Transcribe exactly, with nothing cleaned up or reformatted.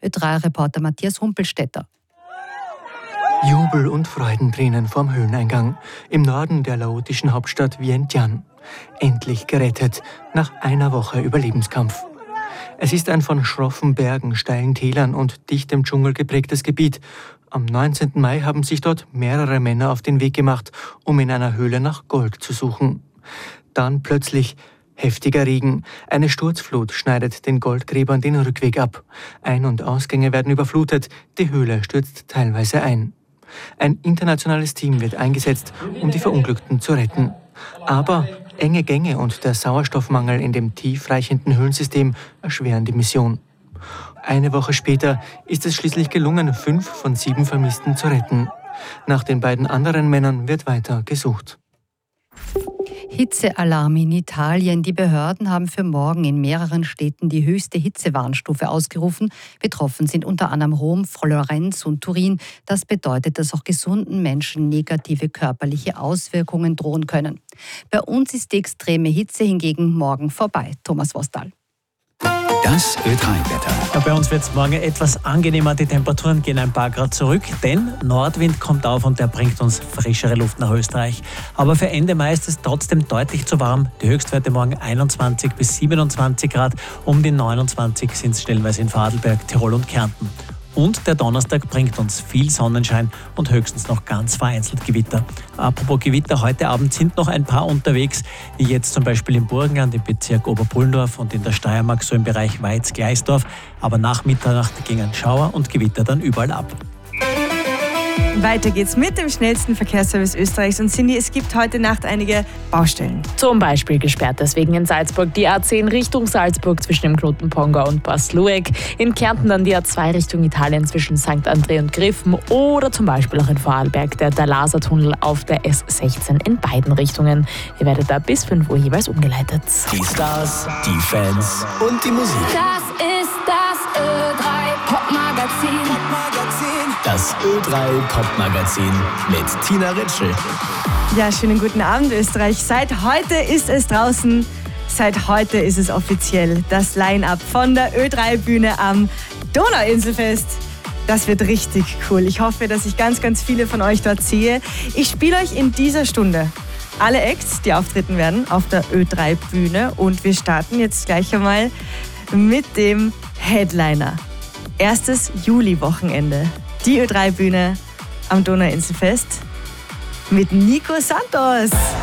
Ö drei Reporter Matthias Humpelstädter. Jubel und Freudentränen vorm Höhleneingang im Norden der laotischen Hauptstadt Vientiane. Endlich gerettet, nach einer Woche Überlebenskampf. Es ist ein von schroffen Bergen, steilen Tälern und dichtem Dschungel geprägtes Gebiet. Am neunzehnten Mai haben sich dort mehrere Männer auf den Weg gemacht, um in einer Höhle nach Gold zu suchen. Dann plötzlich heftiger Regen. Eine Sturzflut schneidet den Goldgräbern den Rückweg ab. Ein- und Ausgänge werden überflutet, die Höhle stürzt teilweise ein. Ein internationales Team wird eingesetzt, um die Verunglückten zu retten. Aber enge Gänge und der Sauerstoffmangel in dem tiefreichenden Höhlensystem erschweren die Mission. Eine Woche später ist es schließlich gelungen, fünf von sieben Vermissten zu retten. Nach den beiden anderen Männern wird weiter gesucht. Hitzealarm in Italien. Die Behörden haben für morgen in mehreren Städten die höchste Hitzewarnstufe ausgerufen. Betroffen sind unter anderem Rom, Florenz und Turin. Das bedeutet, dass auch gesunden Menschen negative körperliche Auswirkungen drohen können. Bei uns ist die extreme Hitze hingegen morgen vorbei. Thomas Wostal. Das Ö drei Wetter. Ja, bei uns wird es morgen etwas angenehmer. Die Temperaturen gehen ein paar Grad zurück, denn Nordwind kommt auf und der bringt uns frischere Luft nach Österreich. Aber für Ende Mai ist es trotzdem deutlich zu warm. Die Höchstwerte morgen einundzwanzig bis siebenundzwanzig Grad. Um die neunundzwanzig sind es stellenweise in Vorarlberg, Tirol und Kärnten. Und der Donnerstag bringt uns viel Sonnenschein und höchstens noch ganz vereinzelt Gewitter. Apropos Gewitter, heute Abend sind noch ein paar unterwegs, wie jetzt zum Beispiel im Burgenland, im Bezirk Oberpullendorf und in der Steiermark, so im Bereich Weiz-Gleisdorf. Aber nach Mitternacht gingen Schauer und Gewitter dann überall ab. Weiter geht's mit dem schnellsten Verkehrsservice Österreichs. Und Cindy, es gibt heute Nacht einige Baustellen. Zum Beispiel gesperrt deswegen in Salzburg die A zehn Richtung Salzburg zwischen dem Knoten Pongau und Bastlueck. In Kärnten dann die A zwei Richtung Italien zwischen Sankt André und Griffen. Oder zum Beispiel auch in Vorarlberg der Dalaser-Tunnel auf der S sechzehn in beiden Richtungen. Ihr werdet da bis fünf Uhr jeweils umgeleitet. Die Stars, die Fans und die Musik. Das ist das Ö drei Popmagazin. Das Ö drei Popmagazin mit Tina Ritschl. Ja, schönen guten Abend Österreich. Seit heute ist es draußen, seit heute ist es offiziell das Line-Up von der Ö drei Bühne am Donauinselfest. Das wird richtig cool. Ich hoffe, dass ich ganz, ganz viele von euch dort sehe. Ich spiele euch in dieser Stunde alle Acts, die auftreten werden auf der Ö drei Bühne. Und wir starten jetzt gleich einmal mit dem Headliner. Erstes Juli-Wochenende. Die Ö drei Bühne am Donauinselfest mit Nico Santos.